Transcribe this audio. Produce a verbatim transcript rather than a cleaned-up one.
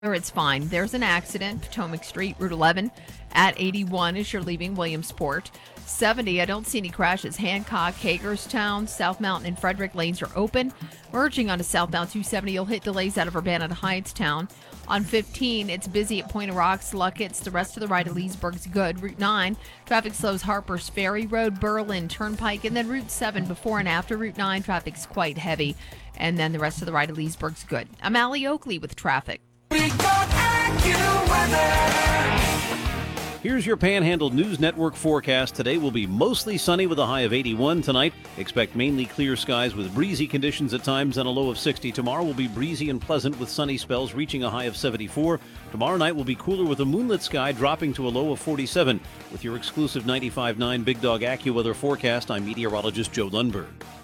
Or it's fine. There's an accident, Potomac Street, Route eleven at eighty-one as you're leaving Williamsport. seventy, I don't see any crashes. Hancock, Hagerstown, South Mountain, and Frederick lanes are open. Merging onto southbound two seventy, you'll hit delays out of Urbana to Hightstown. On fifteen, it's busy at Point of Rocks, Luckett's. The rest of the ride at Leesburg's good. Route nine, traffic slows Harper's Ferry Road, Berlin Turnpike, and then Route seven before and after Route nine, traffic's quite heavy. And then the rest of the ride at Leesburg's good. I'm Allie Oakley with traffic. Here's your Panhandle News Network forecast. Today will be mostly sunny with a high of eighty-one. Tonight, expect mainly clear skies with breezy conditions at times and a low of sixty. Tomorrow will be breezy and pleasant with sunny spells reaching a high of seventy-four. Tomorrow night will be cooler with a moonlit sky dropping to a low of forty-seven. With your exclusive ninety-five point nine Big Dog AccuWeather forecast, I'm meteorologist Joe Lundberg.